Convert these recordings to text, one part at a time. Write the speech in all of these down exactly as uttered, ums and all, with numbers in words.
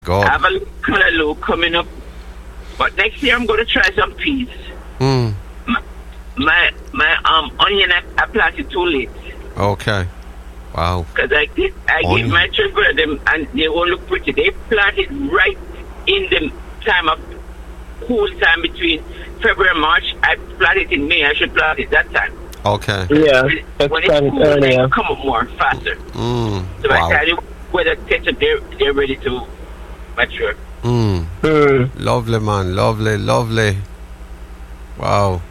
God. I have a little callaloo coming up. But next year I'm going to try some peas. Mm. My, my, my um, onion, I, I planted too late. Okay. Wow. Because I did, I Onion. gave my children them and they all look pretty. They planted right in the time of cool time between February and March. I planted in May. I should plant it that time. Okay. Yeah, When, that's when it's kind of cool, they earlier. come up more faster. Mm. So by Wow. the time the weather gets up, they're, they're ready to mature. Mm. Mm. Lovely, man. Lovely, lovely. Wow.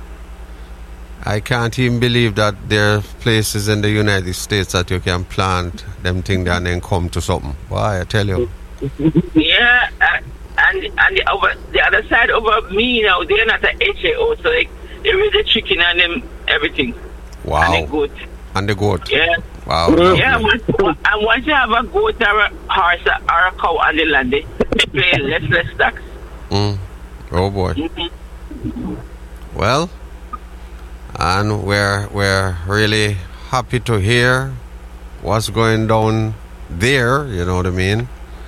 I can't even believe that there are places in the United States that you can plant them things and then come to something. Why, I tell you. Yeah, uh, and and the, over, the other side over me now, they're not an H A O, so they, they raise the chicken and them everything. Wow. And the goat. And the goat. Yeah. Wow. Yeah, lovely. once, and once you have a goat or a horse or a cow on the land, they, they pay less, less tax. Mm. Oh, boy. Mm-hmm. Well, and we're we're really happy to hear what's going down there, you know what I mean?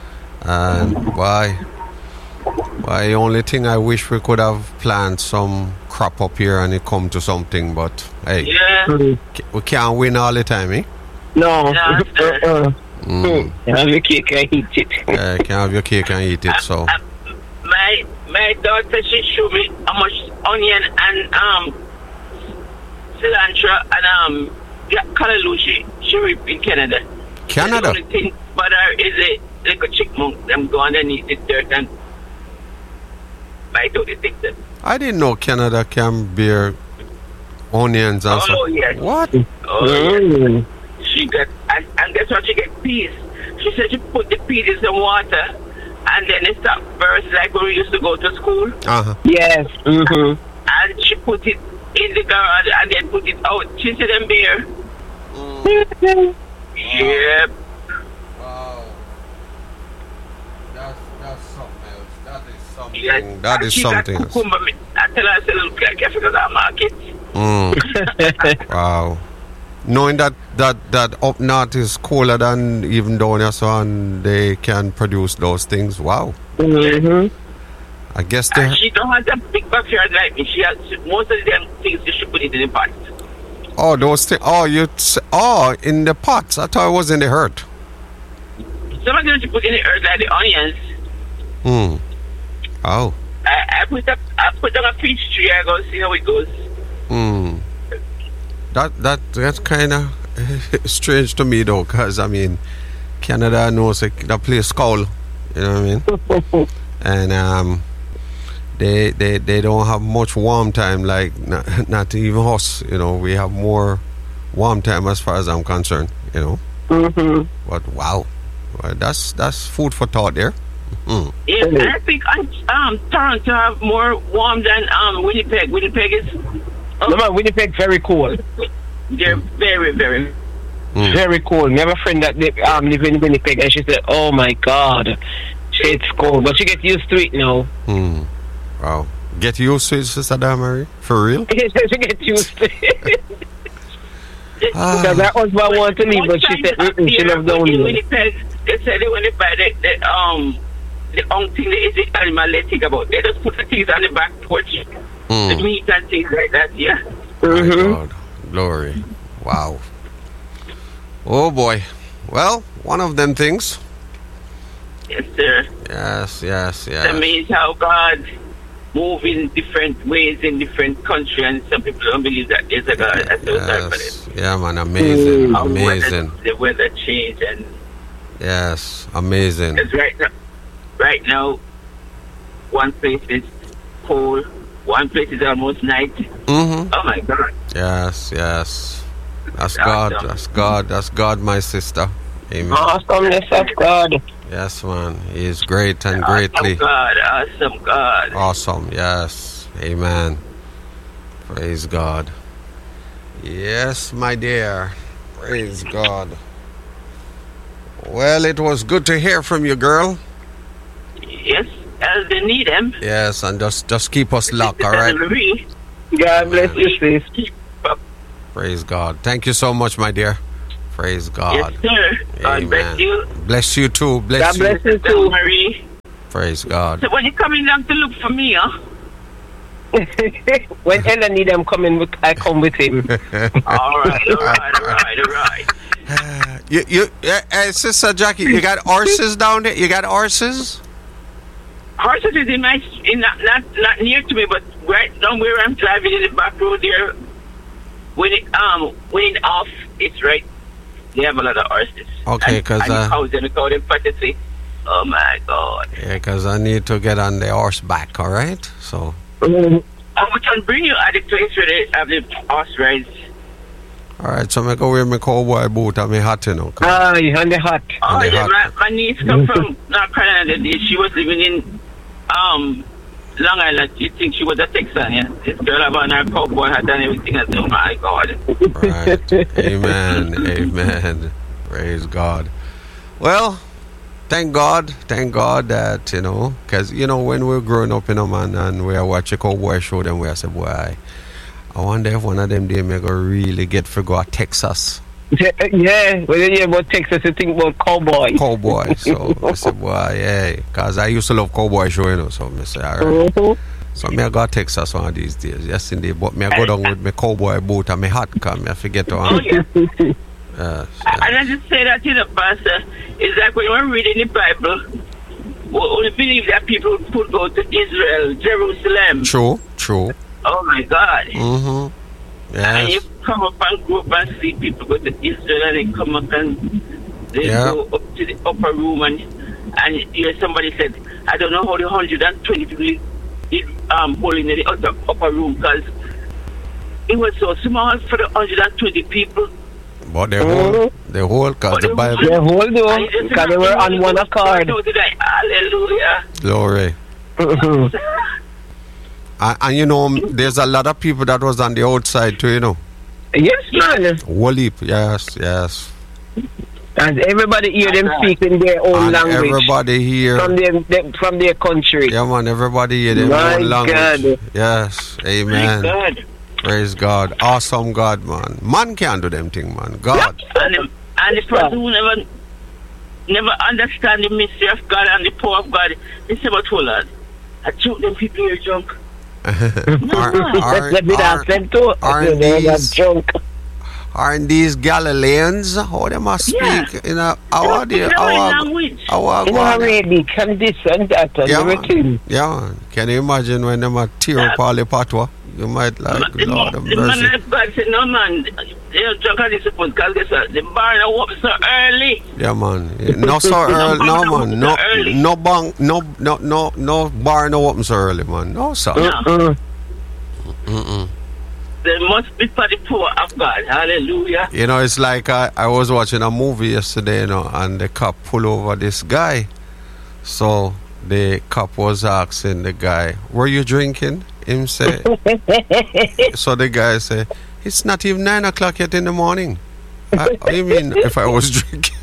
And why why the only thing I wish we could have planned some crop up here and it come to something, but hey, Yeah. Mm. we can't win all the time, eh? No. No, sir. uh-uh. Mm. You have your cake and eat it. Yeah, you can have your cake and eat it, so. Uh, my my daughter, she showed me how much onion and um cilantro and um yeah, callaloo she, she reap in Canada. Canada? The only thing but her is a little chipmunk. Them go underneath the dirt and bite out the things. Them. I didn't know Canada can bear onions and Oh, stuff. yes. What? Oh, yeah. Mm. She got and, and guess what? She get peas. She said she put the peas in some water and then it start burst like when we used to go to school. Uh-huh. Yes. Mm-hmm. And she put it in the garage and then put it out. She said them beer. Yep. Wow. That's, that's something else. That is something. Yes. That And is she got something else. cucumber. I tell her, I said, look, I can't figure that market. Mm. Wow. Knowing that, that, that up north is colder than even down here, so and they can produce those things. Wow. Mm-hmm. I guess And they. she don't have that big backyard like me. She has most of them things she should put it in the pot. Oh, those things. Oh, you. T- oh, in the pots. I thought it was in the earth. Some of them she put in the earth like the onions. Hmm. Oh. I, I put up I put down a peach tree. I go see how it goes. Hmm. That that that's kind of strange to me though, cause I mean, Canada knows like, that place cold. You know what I mean? And um, they they they don't have much warm time like not, not even us. You know, we have more warm time as far as I'm concerned. You know, Mm-hmm. but wow, well, that's that's food for thought there. Mm. Yeah, and I think um Toronto have more warm than um Winnipeg. Winnipeg is No, man, Winnipeg very cool. they're very very. Mm. Very cool. We have a friend that live, um, live in Winnipeg and she said, oh my God, it's cold. But she get used to it now. Mm. Wow, get used to it, Sister Damari, for real. she get used to it. Ah. Because her husband want to leave, but she said, mm-mm, she love down in here. Winnipeg, they said they when they buy the, the um the only thing that is the animal they think about. They just put the things on the back porch, the Mm. meat and things like that. Yeah. My Mm-hmm. God, glory, wow. Oh boy. Well, one of them things. Yes, sir. Yes, yes, That yes. means how God move in different ways in different countries, and some people don't believe that there's a God. That's so sorry for Yes. them. Yeah, man, amazing, How amazing. weather, the weather change, and Yes, amazing. because right now, right now, one place is cold, one place is almost night. Mm-hmm. Oh my God! Yes, yes. That's Awesome. God. That's God. That's God, my sister. Amen. Awesomeness of God. Yes, man. He is great and Awesome greatly God, awesome God. awesome. Yes. Amen. Praise God. Yes, my dear. Praise God. Well, it was good to hear from you, girl. Yes, as they need them. Yes, and just just keep us locked, all right? Marie, God bless you, sis. keep up. Praise God. Thank you so much, my dear. Praise God. Yes, sir. God bless Amen. you. Bless you too. Bless God you. bless you Sister too. Marie. Praise God. So when you coming down to look for me, huh? When Ella need them coming, with- I come with him. all right, all right, all right, all right. You, you, uh, uh, Sister Jackie, you got horses down there? You got horses? Horses is in my, in not, not not near to me, but right down where I'm driving in the back road there. When it um when it off, it's right. They have a lot of horses. Okay, And- 'cause, and uh, cows and the cow them fantasy. Oh my God! Yeah, because I need to get on the horseback, all right? So, Mm. I can bring you at the place where they have the horse rides. all right, so I go wear my cowboy boot and my hat, you know. 'cause- Ah, you on the hot. Oh they yeah, hot. my, my niece come from North Carolina. She was living in um Long Island. You think she was a Texan? Yeah, this girl about her cowboy hat and everything. I said, oh my God! Right. Amen. Amen. Praise God. Well, thank God. Thank God that, you know, because, you know, when we're growing up, you know, man, and we are watching cowboy show, then we are say, boy, I, I wonder if one of them day may go really get for go to Texas. Yeah, when you hear about Texas, you think about cowboy. Cowboy. So I said, boy, yeah. Because I used to love cowboy show, you know, so I say, all right. Mhm. So me I go to Texas one of these days. Yes, indeed. But me I go down with my cowboy boot and my hat, because me I forget to Oh yeah. Yes, And I just say that to the pastor, it's like when you're reading the Bible, we only believe that people could go to Israel, Jerusalem. True, true. Oh my God. Mm-hmm. And you Yes. come up and go up and see people go to Israel and they come up and they Yeah. go up to the upper room and and you hear somebody said, I don't know how the one hundred twenty people did um, hold in the upper, upper room because it was so small for the one hundred twenty people. But they hold, they hold, because the Bible, Yeah, hold on, And you just because they were on one accord. Like, hallelujah. glory. Mhm. And, and you know, there's a lot of people that was on the outside too, you know. Yes, man. Whole heap, yes, yes. And everybody hear them speak in their own And language. everybody here, From their, their from their country. yeah man, everybody here, their My own language. God. Yes, My amen. God. Praise God. Awesome God, man. Man can't do them thing, man. God. And the, and the person who never never understand the mystery of God and the power of God, they say, but hold on, I took them people here drunk. Are, Let me are, ask them too. aren't They were these- drunk. aren't these Galileans? How they must speak? Yeah. You know, how They they, don't know how, language. how, You know, how, Arabic and this and that and yeah, man. everything. Yeah, man. Can you imagine when them a tear up all the patwa? You might like, the, Lord of the man mercy. of God said, no man, they're drunk and disappointed because guess what? The bar now open so early. Yeah, man. No so early, no man. No, Early. no bang, no, no, no, no bar no open so early, man. No sir. No. Mm. Mm-mm. There must be for the power of God. Hallelujah. You know, it's like I, I was watching a movie yesterday, you know, and the cop pull over this guy. So the cop was asking the guy, "Were you drinking?" Him say. So the guy say, "It's not even nine o'clock yet in the morning." I, what do you mean if I was drinking?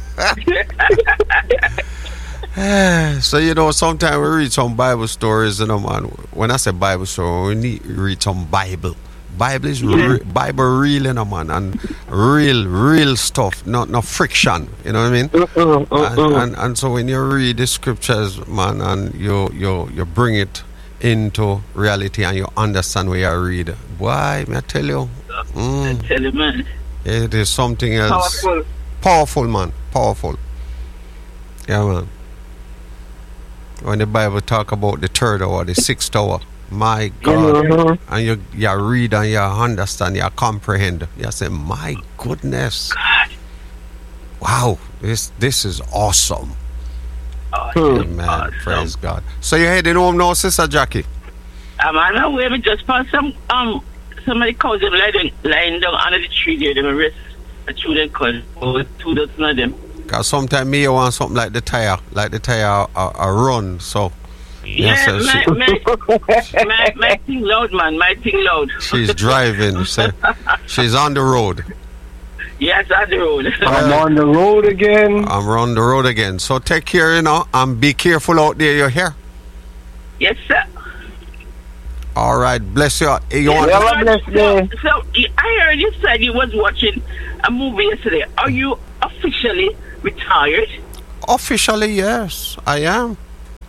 So you know, sometimes we read some Bible stories, you know, man. When I say Bible story, we need to read some Bible. Bible is re- Bible real, you know, man, and real, real stuff, not no friction. You know what I mean? Mm-mm, And, mm-mm. and and so when you read the scriptures, man, and you you you bring it into reality and you understand what you read, boy, may I tell you, mm, Tell you, man. it is something else. Powerful. Powerful, man. Powerful. Yeah, man. When the Bible talk about the third hour, the sixth hour, my God. Mhm. And you, you read and you understand, you comprehend. You say, my goodness. Wow, this this is awesome. Awesome. Amen. Awesome. Praise God. So you're heading home now, Sister Jackie? I'm on my way. Me just passed some um somebody calls them lying, lying down under the tree there. They rest. A children call over two dozen of them. Because sometimes me you want something like the tire, like the tire a, a run. So Yeah, yes, sir, she- my, my, my, my thing loud, man. My thing loud. she's driving. So she's on the road. Yes, on the road. I'm on the road again. I'm on the road again. So take care, you know, and be careful out there. You hear? Yes, sir. All right. Bless you. You want Yeah. Have a blessed day. So, so I heard you said you was watching a movie yesterday. Are you officially retired? Officially, yes, I am.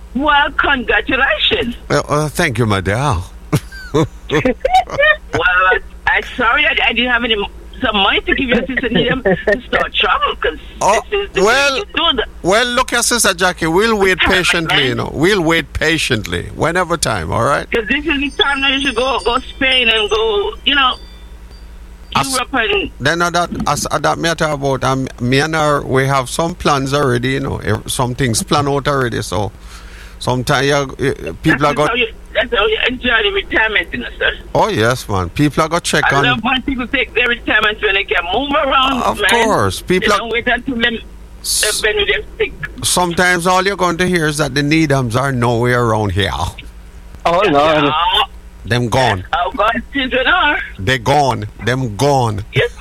Well, congratulations. Well, uh, thank you, my dear. Well, I, I'm sorry I, I didn't have any some money to give your sister Needham to start travel because Oh, this is the well, way you do that. well, look at Sister Jackie. We'll wait patiently, you know. We'll wait patiently, whenever time, all right? Because this is the time that you should go, go Spain and go, you know, As- Europe and... Then uh, that, as, uh, that matter about, um, me and her, we have some plans already, you know. ev- Some things planned out already, so sometimes you, uh, people are That's going... how, you, that's how you enjoy the retirement, you know, sir. Oh, yes, man. People are going to check I on... love when people take their retirement when they can move around, Of man. course. People They are- don't wait until them, S- when they're sick. Sometimes all you're going to hear is that the Needhams are nowhere around here. Oh, Lord. Oh, Them gone. how God's children are. They gone. Them gone. Yes.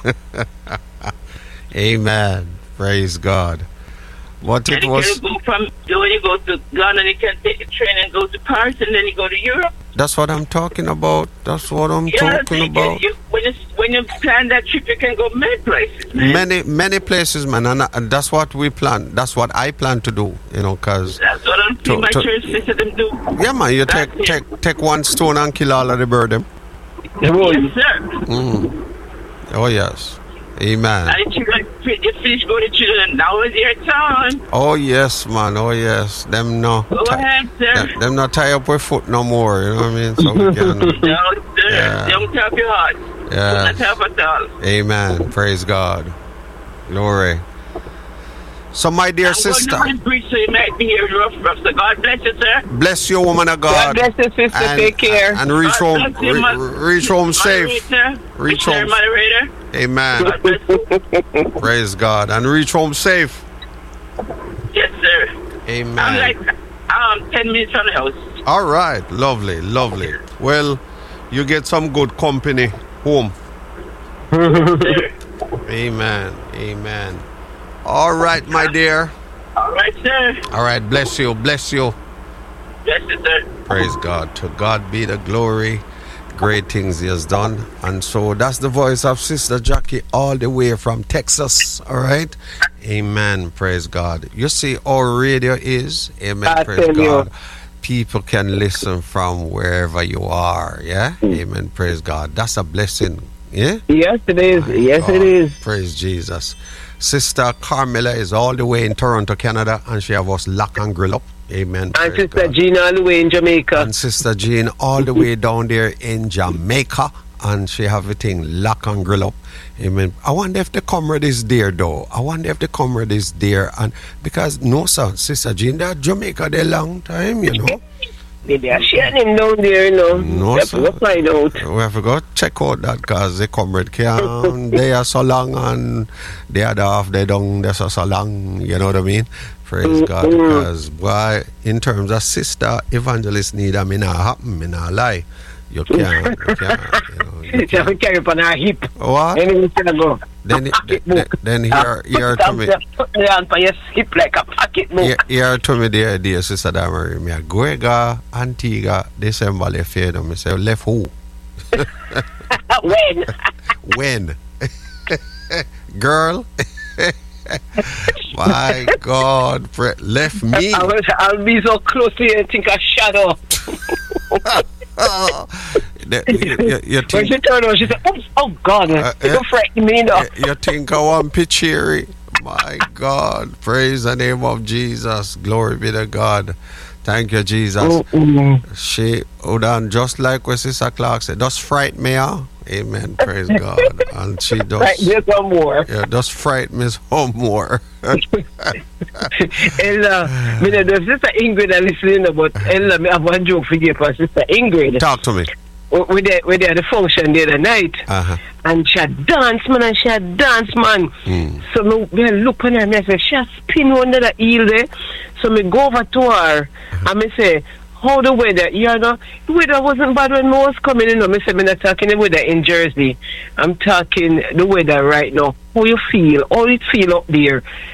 Amen. Praise God. What And it you was... can go from, when you go to Ghana, you can take a train and go to Paris, and then you go to Europe. That's what I'm talking about. That's what I'm Yeah, talking you, about. you, when, you, when you plan that trip, you can go many places, man. Many, many places, man. And, and that's what we plan. That's what I plan to do, you know, because... That's what I'm To- seeing my to- church sister them do. Yeah, man, you That's take, it. take, take one stone and kill all of the bird, them. Yes, sir. Mm. Oh, yes. Amen. And the children, you finish going to children, now is your time. Oh, yes, man. Oh, yes. Them no... Go ti- ahead, sir. Them, them not tie up with foot no more, you know what I mean? So we can... No, sir. Yeah. Don't tap your heart. Yeah. Don't tap at all. Amen. Praise God. Glory. So, my dear I'm sister, going to preach, so you might be here rough, rough. So God bless you, sir. bless you, woman of God God. bless you, sister. and, Take care. and reach God home, bless you, re- mod- reach home safe. Moderator. Reach Missionary home. moderator. Amen. God bless you. Praise God. And reach home safe. Yes, sir. I'm Amen. like um, ten minutes from the house. All right. Lovely. Lovely. Well, you get some good company home. Sir. Amen. Amen. All right, my dear. All right, sir. All right. Bless you. Bless you. Bless you, sir. Praise God. To God be the glory. Great things he has done. And so that's the voice of Sister Jackie all the way from Texas. All right. Amen. Praise God. You see, our radio is. Amen. I Praise tell you. God. People can listen from wherever you are. Yeah. Amen. Praise God. That's a blessing. Yeah. Yes, it is. My Yes, God. it is. Praise Jesus. Sister Carmela is all the way in Toronto, Canada, and she have us lock and grill up. Amen. And Praise Sister God. Gina all the way in Jamaica. And Sister Jean all the way down there in Jamaica, and she have everything lock and grill up. Amen. I wonder if the comrade is there though. I wonder if the comrade is there, and because no sir, Sister Jean, they're Jamaica they long time, you know. Maybe I share him down there, you know. No, Let's sir. go find out. We have to go check out that because the comrade can they are so long and the other half they don't they're so, so long, you know what I mean? Praise God. Because why in terms of sister evangelist need I mean not happen, me not lie. You can't you can't you know you She have to can't. carry up on her hip. What? Anyway, she go. Then then, then, then here here to me Put me on for your hip like a pocketbook. here, here to me the idea sister Damari me a Guega Antigua December left here me say left who? When? When? Girl? My God, pre- left me. I will, I'll be so close to you and think a shadow. The- you, you, you When she think, turned on, she said, "Oops, oh God, Uh, you uh, don't frighten me now." you, you think I want Pichiri? My God, praise the name of Jesus. Glory be to God. Thank you, Jesus. Mm-mm. She, hold on, just like what Sister Clark said, just fright me out. Amen. Praise God. And she does. Right, there's some more. Yeah, just fright me some more. And uh, me know, there's Sister Ingrid are listening, but Ella, me have one joke for you for Sister Ingrid. Talk to me. We we there, we there at the function the other night, Uh-huh. and she had dance, man, and she had dance, man. Mm. So me, me look on her and I say, she has spin under the heel there. So me go over to her, and me say, how the weather? You know, the weather wasn't bad when I was coming in. Me say, me not talking the weather in Jersey. I'm talking the weather right now. How you feel? How it feel up there?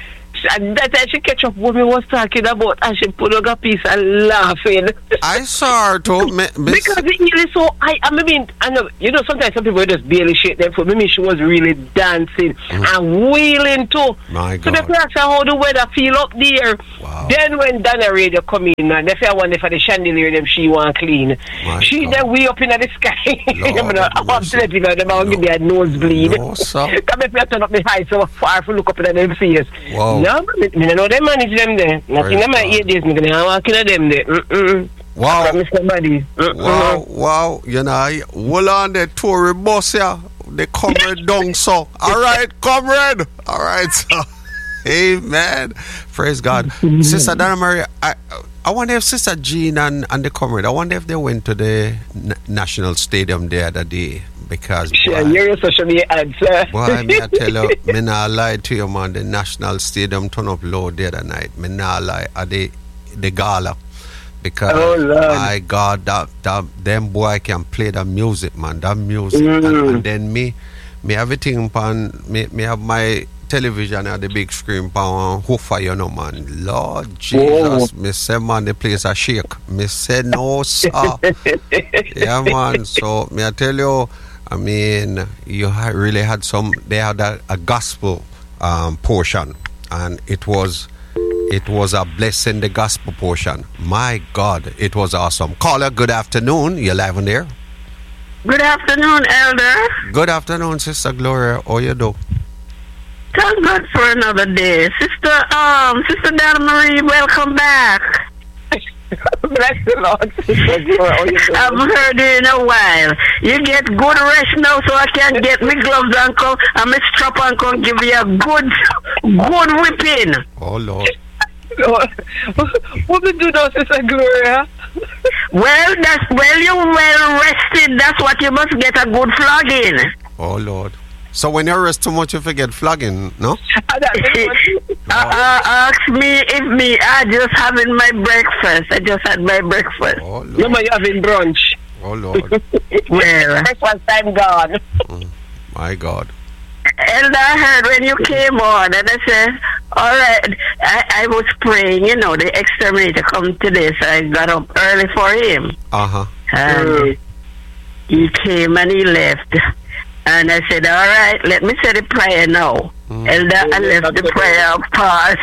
and that time she catch up what me was talking about, and she put on a piece and laughing. I saw her too. Me, me because it really so, I, I mean, I know, you know, sometimes some people just barely shake them foot. Maybe she was really dancing mm. and wheeling too. My so God. the ask her how the weather feel up there. Wow. Then when Donna Radio come in, and they say I wonder for the chandelier them she want clean. My she God. then way up in the sky. Lord I'm upset because them I'll give me a nosebleed. No, sir. Come if I turn up my height so far to look up in them face. Wow. No, me, me know they manage them there. Nothing in my eight days, me gonna walk in them there. Mm-mm. Wow. Mister Buddy. Mm-mm. Wow, wow. You know, I- hold on the Tory bus here. The comrade down, so. All right, comrade. All right, so. Amen. Praise God. Sister Donna Marie, I, I wonder if Sister Jean and, and the comrade, I wonder if they went to the N- National Stadium the other day. Because, Sure, boy, you're social media answer. boy, me I tell you, me not lie to you, man. The National Stadium turn up low the other night. Me not lie. At the, the gala. Because, Oh, Lord. my God, that, that them boy can play the music, man. That music. Mm. And, and then me, me everything upon, me, me have my television at the big screen upon hoofer, you know, man. Lord Jesus. Oh. Me say, man, the place a shake. Me say, no, sir. Yeah, man. So, me I tell you, I mean, you ha- really had some, they had a, a gospel um, portion. And it was... It was a blessing, the gospel portion. My God, it was awesome. Caller, good afternoon. You're live on there. Good afternoon, Elder. Good afternoon, Sister Gloria. How you do? Thank God for another day. Sister, um, Sister Donna Marie, welcome back. Bless the Lord. Sister Gloria. How you doing? I've heard you in a while. You get good rest now so I can get my gloves and come and my strap and come give you a good, good whipping. Oh, Lord. Lord, what we do now, Sister Gloria? Well, that's, well, you're well rested. That's what you must get a good flogging. Oh, Lord. So when you rest too much, you forget flogging, no? And that's what- Uh, uh, ask me if me, I just having my breakfast. I just had my breakfast. Oh, Lord. No, man, you having brunch. Oh, Lord. Well, Breakfast time gone. Mm, my God. Elder, I heard when you came on, and I said, all right, I, I was praying, you know, the exterminator come today, so I got up early for him. Uh-huh. And Mm. he came and he left. And I said, all right, let me say the prayer now. Mm. Elder, I left the prayer pause.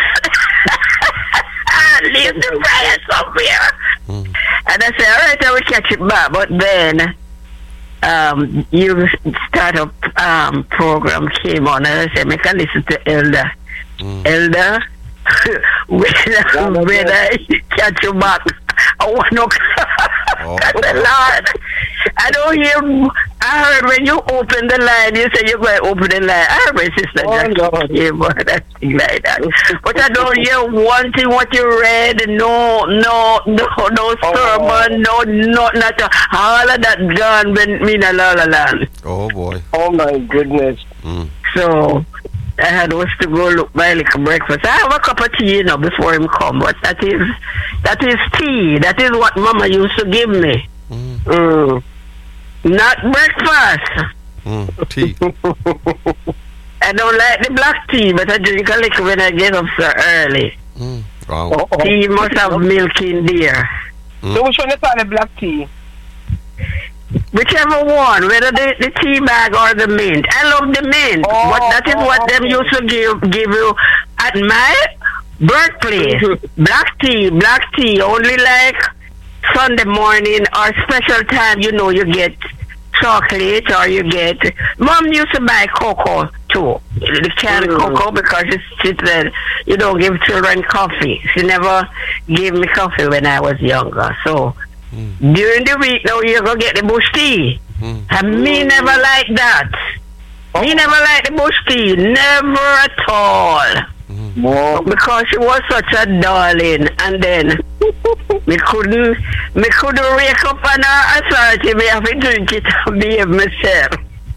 Leave the prayer somewhere. Mm. And I said, all right, I will catch it back. But then um, you start up um, program came on, and I said, make I listen to Elder. Mm. Elder, when, when I catch you back, I want to Oh. I said, Lord, I don't hear. I heard when you open the line, you say you're going to open the line. I heard my sister Oh, just Lord. came on that thing like that. But I don't hear one thing what you read. No, no, no, no sermon, no, nothing at all. All of that gone when me in a la la land. Oh, boy. Oh, my goodness. Mm. So I had was to go look buy like a breakfast. I have a cup of tea, you know, before him come, but that is that is tea. That is what Mama used to give me. Mm. Mm. Not breakfast. Mm. Tea. I don't like the black tea, but I drink a little when I get up so early. Mm. Wow. Oh, oh. Tea must have milk in there. So which one is the black tea? Whichever one, whether the, the tea bag or the mint. I love the mint, Oh, but that is oh, what them okay. used to give give you at my birthplace. Black tea, black tea, only like Sunday morning or special time, you know, you get chocolate or you get... Mom used to buy cocoa too, the canned Mm. cocoa, because she, she said you don't give children coffee. She never gave me coffee when I was younger, so... Mm. During the week now you go get the bush tea. Mm. And me never like that. Me never like the bush tea. Never at all. Wow. Because she was such a darling, and then me couldn't me couldn't wake up on her authority. Me have to drink it and behave myself.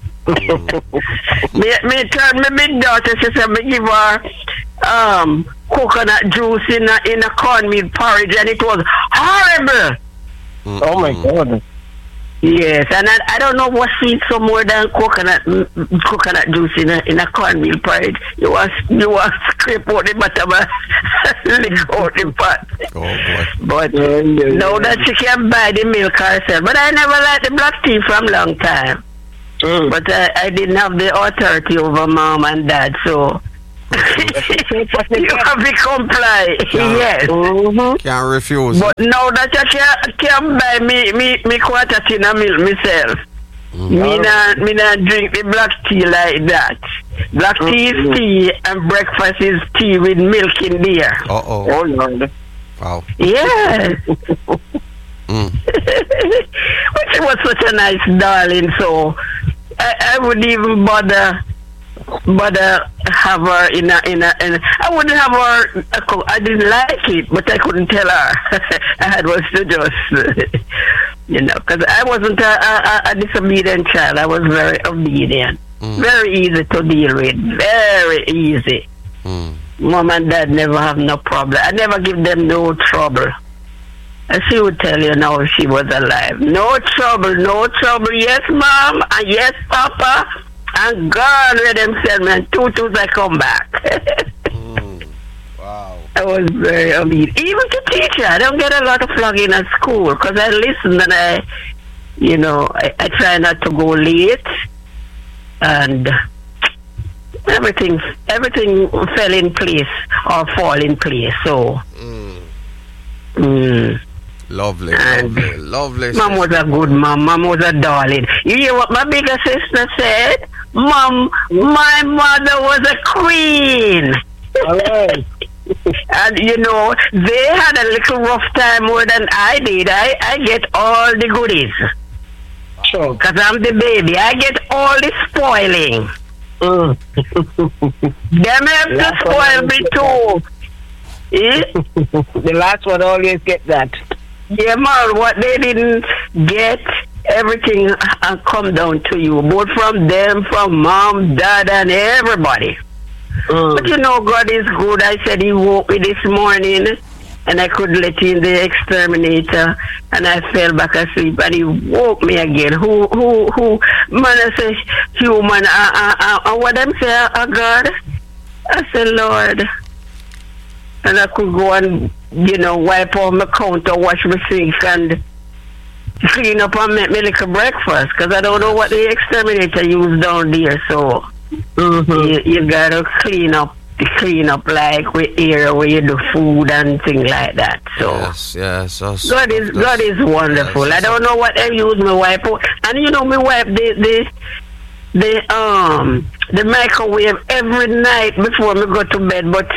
me, me tell my big daughter, she said me give her um coconut juice in a in a cornmeal porridge, and it was horrible. Oh, my God. Yes, and I, I don't know what sweet some more than coconut mm, mm, coconut juice in a in a cornmeal porridge. You want you want scrape out the bottom and lick out the pot. Oh boy! But uh, now that she can buy the milk herself. But I never liked the black tea from long time. Mm. But I, I didn't have the authority over mom and dad, so you have to comply. Can't, yes. Mm-hmm. Can't refuse. But now that I can can buy me me me quarter tin of milk myself. Mm-hmm. Me not me not drink the black tea like that. Black mm-hmm. tea is tea and breakfast is tea with milk in there. Uh oh. Oh Lord. Wow. Yes. mm. But she was such a nice darling, so I, I wouldn't even bother bother have her in a in a in a, I wouldn't have her. I didn't like it, but I couldn't tell her. I had was to just you know, because I wasn't a, a, a disobedient child. I was very obedient, mm. very easy to deal with, very easy. Mm. Mom and dad never have no problem. I never give them no trouble. And she would tell you now if she was alive. No trouble, no trouble. Yes, mom, and yes, papa. And God let them send me and two twos I come back. mm. Wow. I was very obedient. Even to teacher, I don't get a lot of flogging at school because I listen and I, you know, I, I try not to go late. And everything everything fell in place or fall in place. So, mm. Mm. Lovely, lovely, lovely. Mom was a good mom. Mom was a darling. You hear what my bigger sister said? Mom, my mother was a queen. All right. And you know, they had a little rough time more than I did. I, I get all the goodies. Sure. Because I'm the baby. I get all the spoiling. Mm. Them have to spoil me too. Eh? The last one always get that. Yeah, man, what they didn't get, everything uh, come down to you, both from them, from mom, dad, and everybody. Mm. But you know, God is good. I said he woke me this morning, and I could let in the exterminator, and I fell back asleep, and he woke me again. Who, who, who, man, I say, human, uh, uh, uh, uh, what them say, uh, God? I said, Lord. And I could go and, you know, wipe off my counter, wash my sink, and clean up and make me like a breakfast. Because I don't know what the exterminator used down there. So mm-hmm. you, you got to clean up, clean up like with air where you do food and things like that. So yes, yes. That's, God is that's, God is wonderful. Yes, I don't know what I use me wipe out. And you know, me wipe the the the um the microwave every night before me go to bed, but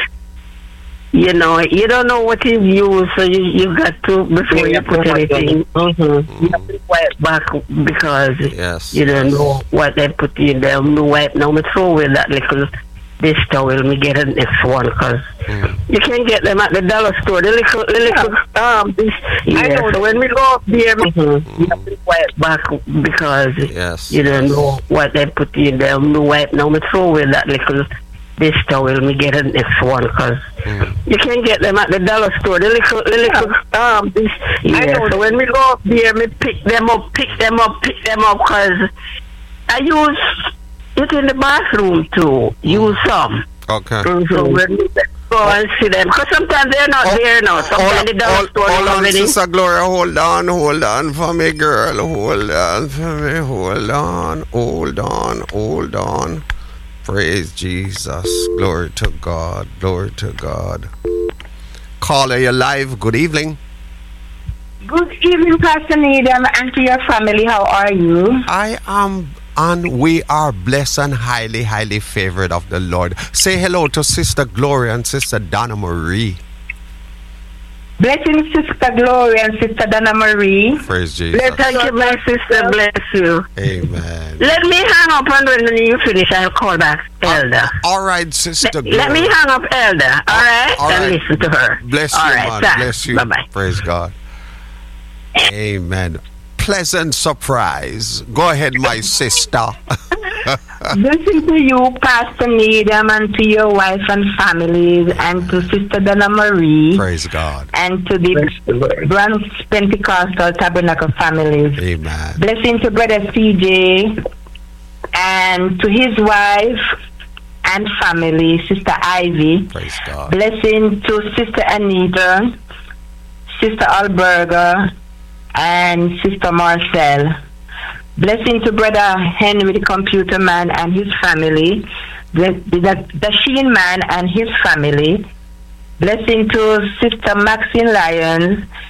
you know, you don't know what is used, so you, you got to, before yeah, you put anything, mm-hmm. Mm-hmm. you have to wipe back because yes, you don't yes. know what they put in there. Me wipe now, me throw away that little, this towel, me get the next one, because mm. you can get them at the dollar store, the little, the little, yeah. um, this, yeah, so when we go up there, mm-hmm. you have to wipe back because yes. you don't know what they put in there. Me wipe now, me throw away that little, this towel, me get the next one, because mm. you can get them at the dollar store, the little, the little, yeah. um, this, yeah, so when we go up there, me pick them up, pick them up, pick them up, because I use it in the bathroom too, use some. Okay. Mm-hmm. So when we go and see them, because sometimes they're not oh, there now, sometimes the dollar store hold on, already. Sister Gloria, hold on, hold on for me, girl, hold on for me, hold on, hold on, hold on. Praise Jesus. Glory to God. Glory to God. Caller, you're live. Good evening. Good evening, Pastor Needham, and to your family. How are you? I am, and we are blessed and highly, highly favored of the Lord. Say hello to Sister Gloria and Sister Donna Marie. Blessings, Sister Gloria and Sister Donna Marie. Praise Jesus. Thank you, my sister. Bless you. Amen. Let me hang up, and when you finish, I'll call back Elder. Uh, all right, Sister Gloria. Let me hang up Elder, all right? All and right. listen to her. Bless all you, right, man. Bless you. Bye-bye. Praise God. Amen. Pleasant surprise. Go ahead, my sister. Blessing to you, Pastor Needham, and to your wife and families, and to Sister Donna Marie. Praise God. And to the Branch Pentecostal Tabernacle families. Amen. Blessing to Brother C J and to his wife and family, Sister Ivy. Praise God. Blessing to Sister Anita, Sister Alberga, and Sister Marcel. Blessing to Brother Henry, the computer man, and his family. The, the, the Sheen man and his family. Blessing to Sister Maxine Lyons